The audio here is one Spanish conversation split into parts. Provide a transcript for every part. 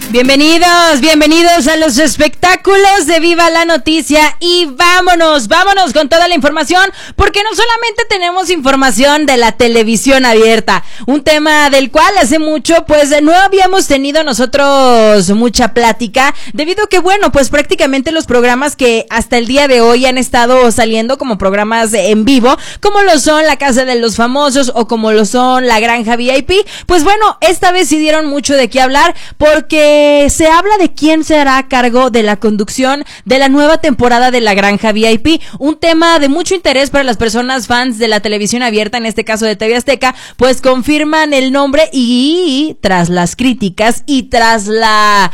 Bienvenidos a los espectáculos de Viva la Noticia y vámonos con toda la información, porque no solamente tenemos información de la televisión abierta, un tema del cual hace mucho pues no habíamos tenido nosotros mucha plática, debido a que bueno, pues prácticamente los programas que hasta el día de hoy han estado saliendo como programas en vivo, como lo son La Casa de los Famosos o como lo son La Granja VIP, pues bueno, esta vez sí dieron mucho de qué hablar, porque se habla de quién se hará cargo de la conducción de la nueva temporada de La Granja VIP, un tema de mucho interés para las personas fans de la televisión abierta, en este caso de TV Azteca, pues confirman el nombre y tras las críticas y tras la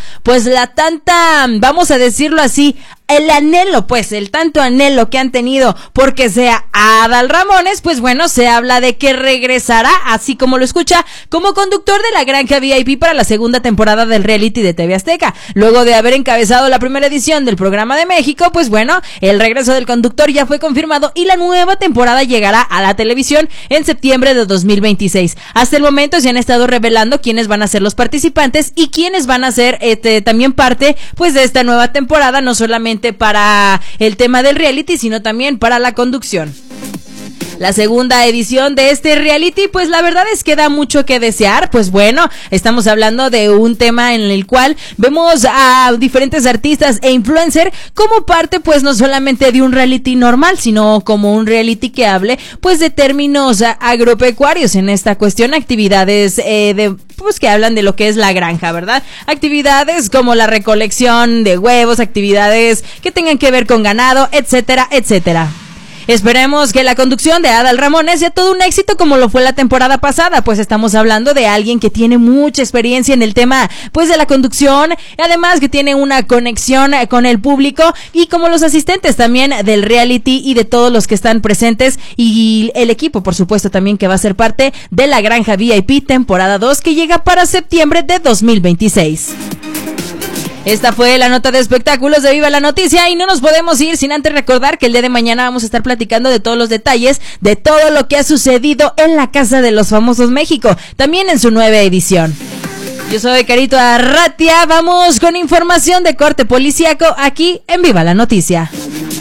tanta, vamos a decirlo así, el anhelo, pues el tanto anhelo que han tenido porque sea Adal Ramones, pues bueno, se habla de que regresará, así como lo escucha, como conductor de La Granja VIP para la segunda temporada del reality de TV Azteca. Luego de haber encabezado la primera edición del programa de México, pues bueno, el regreso del conductor ya fue confirmado y la nueva temporada llegará a la televisión en septiembre de 2026. Hasta el momento se han estado revelando quiénes van a ser los participantes y quiénes van a ser también parte pues de esta nueva temporada, no solamente para el tema del reality, sino también para la conducción. La segunda edición de este reality, pues la verdad es que da mucho que desear, pues bueno, estamos hablando de un tema en el cual vemos a diferentes artistas e influencers como parte pues no solamente de un reality normal, sino como un reality que hable pues de términos agropecuarios, en esta cuestión actividades pues que hablan de lo que es la granja, ¿verdad? Actividades como la recolección de huevos, actividades que tengan que ver con ganado, etcétera, etcétera. Esperemos que la conducción de Adal Ramones sea todo un éxito como lo fue la temporada pasada, pues estamos hablando de alguien que tiene mucha experiencia en el tema pues de la conducción, además que tiene una conexión con el público y como los asistentes también del reality y de todos los que están presentes y el equipo por supuesto también que va a ser parte de La Granja VIP temporada 2 que llega para septiembre de 2026. Esta fue la nota de espectáculos de Viva la Noticia y no nos podemos ir sin antes recordar que el día de mañana vamos a estar platicando de todos los detalles de todo lo que ha sucedido en la Casa de los Famosos México, también en su nueva edición. Yo soy Carito Arratia, vamos con información de corte policíaco aquí en Viva la Noticia.